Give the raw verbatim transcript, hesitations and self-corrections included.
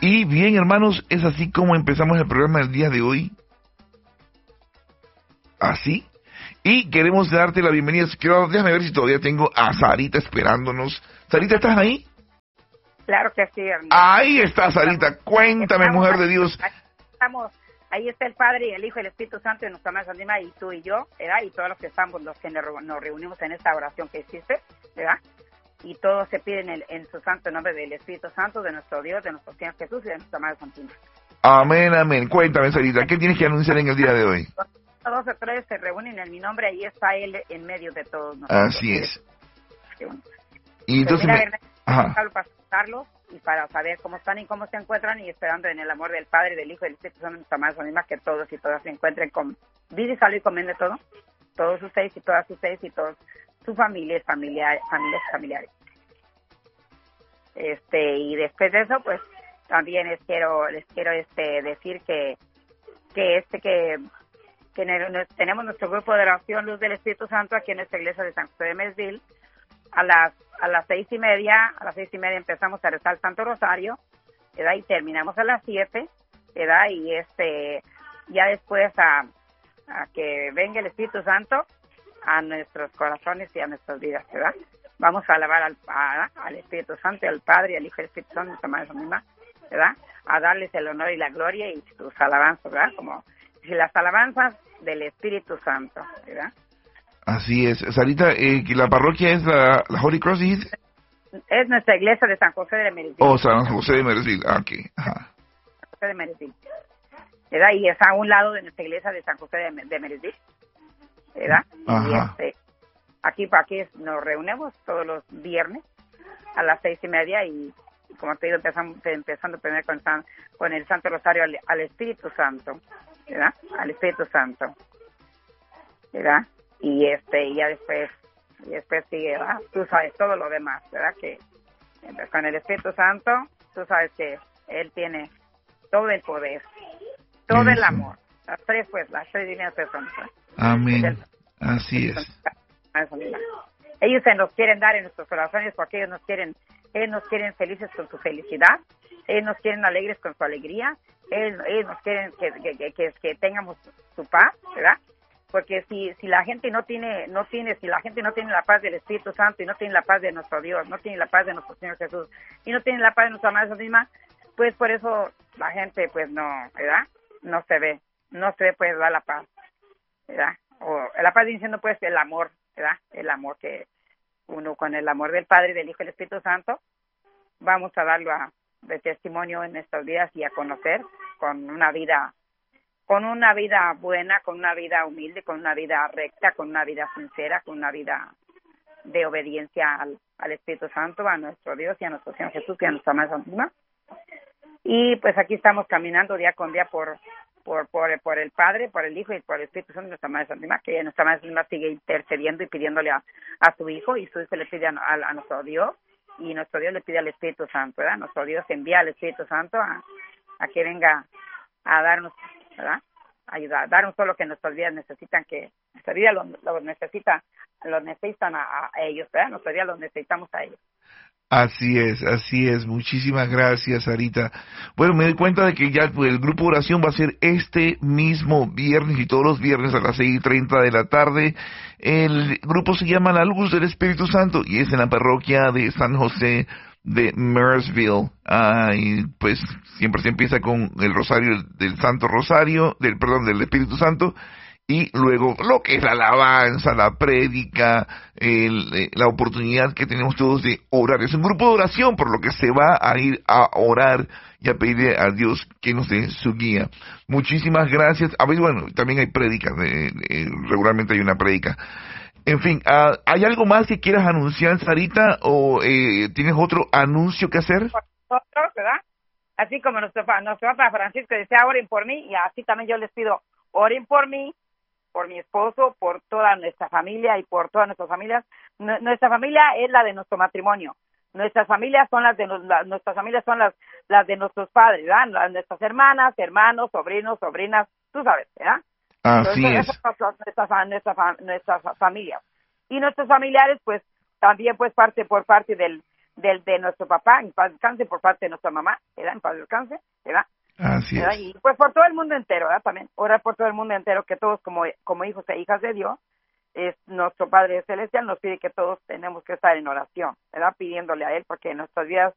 Y bien, hermanos, es así como empezamos el programa del día de hoy. Así. Y queremos darte la bienvenida. Quiero, déjame ver si todavía tengo a Sarita esperándonos. Sarita, ¿estás ahí? Claro que sí, hermano. Ahí está, Sarita. Cuéntame, estamos, mujer de Dios. Estamos, ahí está el Padre y el Hijo y el Espíritu Santo y nuestra Madre Santísima, y tú y yo, ¿verdad? Y todos los que estamos, los que nos reunimos en esta oración que hiciste, ¿verdad? Y todos se piden en, en su santo nombre del Espíritu Santo, de nuestro Dios, de nuestro Señor Jesús y de nuestra Madre Santísima. Amén, amén. Cuéntame, Sarita, ¿qué tienes que anunciar en el día de hoy? Dos o tres se reúnen en mi nombre, ahí está Él en medio de todos nosotros. Así es. Y entonces, pues mira, me... Ajá. para saludarlos y para saber cómo están y cómo se encuentran, y esperando en el amor del Padre, del Hijo y del Espíritu Santo, nuestra Madre Santísima, que todos y todas se encuentren con vida y salud y comen de todo. Todos ustedes y todas ustedes y todos sus familias, familiares, familias, familiares. Este, y después de eso, pues también les quiero les quiero este decir que que este que que tenemos nuestro grupo de oración Luz del Espíritu Santo aquí en esta iglesia de San José de Maryville. A las a las seis y media, a las seis y media empezamos a rezar el Santo Rosario, ¿verdad? Y terminamos a las siete, ¿verdad? Y este, ya después a, a que venga el Espíritu Santo a nuestros corazones y a nuestras vidas, ¿verdad? Vamos a alabar al, a, al Espíritu Santo, al Padre, al Hijo y al Espíritu Santo, nuestra Madre Santísima, ¿verdad? A darles el honor y la gloria y sus alabanzas, ¿verdad? Como si las alabanzas del Espíritu Santo, ¿verdad? Así es. Sarita, eh, que la parroquia es la, la Holy Cross, ¿sí? Es nuestra iglesia de San José de Maryville. Oh, San José de Maryville, ah, ok. Ajá. San José de Maryville, ¿verdad? Y es a un lado de nuestra iglesia de San José de, de Maryville, ¿verdad? Ajá. Y este, aquí, aquí nos reunimos todos los viernes a las seis y media y, como te digo, empezamos, empezando primero con, San, con el Santo Rosario al, al Espíritu Santo, ¿verdad? Al Espíritu Santo, ¿verdad? Y este, y ya después, y después sigue, ¿verdad? Tú sabes todo lo demás, ¿verdad? Que con el Espíritu Santo, tú sabes que Él tiene todo el poder, todo Eso. el amor, las tres, pues, las tres divinas personas, ¿verdad? Amén. El, Así es. Ellos se nos quieren dar en nuestros corazones porque ellos nos quieren, ellos nos quieren felices con su felicidad, ellos nos quieren alegres con su alegría, ellos, ellos nos quieren que, que, que, que tengamos su paz, ¿verdad? Porque si si la gente no tiene no tiene si la gente no tiene la paz del Espíritu Santo y no tiene la paz de nuestro Dios, no tiene la paz de nuestro Señor Jesús y no tiene la paz de nuestra Madre Santísima, pues por eso la gente pues no, ¿verdad? No se ve, no se ve pues da la paz, ¿verdad? O la paz diciendo pues el amor, ¿verdad? El amor que uno con el amor del Padre, del Hijo y del Espíritu Santo vamos a darlo a, de testimonio en estos días y a conocer con una vida con una vida buena, con una vida humilde, con una vida recta, con una vida sincera, con una vida de obediencia al, al Espíritu Santo, a nuestro Dios y a nuestro Señor Jesús y a nuestra Madre Santísima. Y pues aquí estamos caminando día con día por por por, por el Padre, por el Hijo y por el Espíritu Santo y nuestra Madre Santísima, que nuestra Madre Santísima sigue intercediendo y pidiéndole a, a su Hijo, y su Hijo le pide a, a, a nuestro Dios, y nuestro Dios le pide al Espíritu Santo, ¿verdad? Nuestro Dios envía al Espíritu Santo a, a que venga a darnos, ¿verdad? Ayudar, darnos todo lo que nuestras vidas necesitan, que nuestra vida lo, lo necesita, lo necesitan a, a ellos, ¿verdad? Nuestra vida lo necesitamos a ellos. Así es, así es. Muchísimas gracias, Sarita. Bueno, me doy cuenta de que ya pues, el grupo de oración va a ser este mismo viernes y todos los viernes a las seis y treinta de la tarde. El grupo se llama La Luz del Espíritu Santo y es en la parroquia de San José de Maryville. Ah, y pues siempre se empieza con el rosario del Santo Rosario, del perdón, del Espíritu Santo, y luego lo que es la alabanza, la prédica, el, la oportunidad que tenemos todos de orar. Es un grupo de oración, por lo que se va a ir a orar y a pedirle a Dios que nos dé su guía. Muchísimas gracias. A ver, bueno, también hay prédicas, eh, eh, regularmente hay una prédica. En fin, uh, ¿hay algo más que quieras anunciar, Sarita, o eh, tienes otro anuncio que hacer? Nosotros, ¿verdad? Así como nuestro, nuestro Papa Francisco decía, oren por mí, y así también yo les pido, oren por mí, por mi esposo, por toda nuestra familia y por todas nuestras familias. N- nuestra familia es la de nuestro matrimonio. Nuestras familias son las de no, la, nuestras familias son las las de nuestros padres, ¿verdad? Las, nuestras hermanas, hermanos, sobrinos, sobrinas, tú sabes, ¿verdad? Así Entonces, es. esas son nuestras, nuestras, nuestras familias. Y nuestros familiares, pues, también, pues, parte por parte del del de nuestro papá, en paz descanse, por parte de nuestra mamá, ¿verdad? En paz descanse, ¿verdad? Así ¿verdad? es. Y pues por todo el mundo entero, ¿verdad? También, orar por todo el mundo entero, que todos como, como hijos e hijas de Dios, es nuestro Padre Celestial nos pide que todos tenemos que estar en oración, ¿verdad? Pidiéndole a Él, porque nuestras vidas